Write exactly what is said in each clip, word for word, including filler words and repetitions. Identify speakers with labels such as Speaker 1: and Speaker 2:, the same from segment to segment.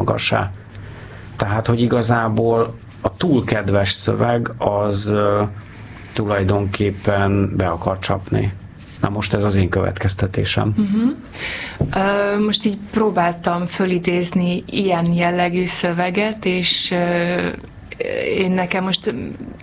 Speaker 1: támogassá. Tehát, hogy igazából a túl kedves szöveg az uh, tulajdonképpen be akar csapni. Na most ez az én következtetésem.
Speaker 2: Uh-huh. Uh, most így próbáltam fölidézni ilyen jellegű szöveget, és uh, én nekem most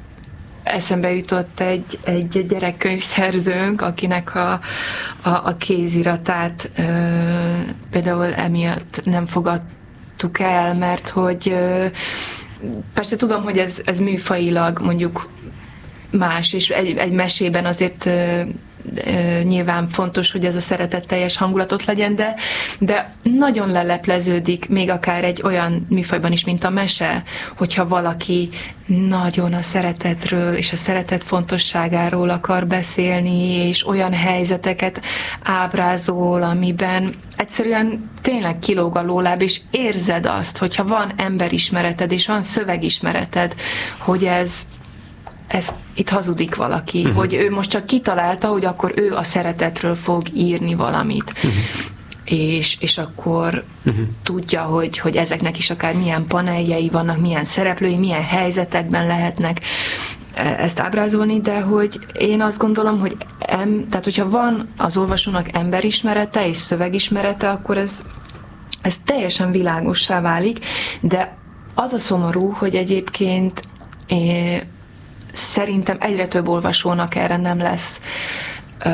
Speaker 2: eszembe jutott egy, egy gyerekkönyvszerzőnk, akinek a, a, a kéziratát uh, például emiatt nem fogadtuk el, mert hogy uh, persze tudom, hogy ez, ez műfajilag mondjuk más, és egy, egy mesében azért uh, nyilván fontos, hogy ez a szeretetteljes hangulatot legyen, de, de nagyon lelepleződik még akár egy olyan műfajban is, mint a mese, hogyha valaki nagyon a szeretetről és a szeretet fontosságáról akar beszélni, és olyan helyzeteket ábrázol, amiben egyszerűen tényleg kilóg a lóláb, és érzed azt, hogyha van emberismereted, és van szövegismereted, hogy ez ez itt hazudik valaki, uh-huh. hogy ő most csak kitalálta, hogy akkor ő a szeretetről fog írni valamit. Uh-huh. És, és akkor uh-huh. tudja, hogy, hogy ezeknek is akár milyen paneljei vannak, milyen szereplői, milyen helyzetekben lehetnek ezt ábrázolni, de hogy én azt gondolom, hogy em, tehát hogyha van az olvasónak emberismerete és szövegismerete, akkor ez, ez teljesen világossá válik, de az a szomorú, hogy egyébként é, szerintem egyre több olvasónak erre nem lesz ö,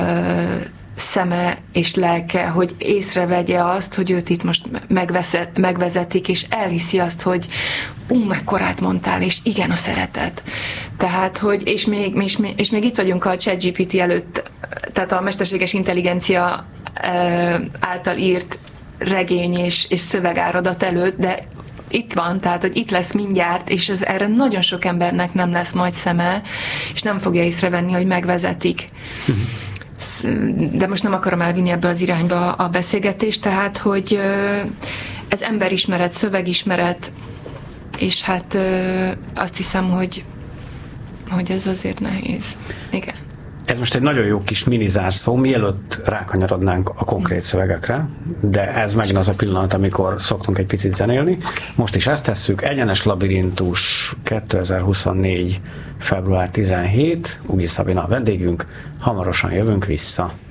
Speaker 2: szeme és lelke, hogy észrevegye azt, hogy őt itt most megveszet, megvezetik, és elhiszi azt, hogy ú, mekkorát mondtál, és igen, a szeretet. Tehát, hogy, és még, és még, és még itt vagyunk a ChatGPT előtt, tehát a mesterséges intelligencia ö, által írt regény és, és szövegáradat előtt, de itt van, tehát, hogy itt lesz mindjárt, és ez erre nagyon sok embernek nem lesz majd szeme, és nem fogja észrevenni, hogy megvezetik. De most nem akarom elvinni ebbe az irányba a beszélgetést, tehát, hogy ez emberismeret, szövegismeret, és hát azt hiszem, hogy, hogy ez azért nehéz. Igen.
Speaker 1: Ez most egy nagyon jó kis mini zárszó, mielőtt rákanyarodnánk a konkrét szövegekre, de ez megint az a pillanat, amikor szoktunk egy picit zenélni. Most is ezt tesszük. Egyenes labirintus kétezer-huszonnégy. február tizenhetedike. Ugi Szabina a vendégünk. Hamarosan jövünk vissza.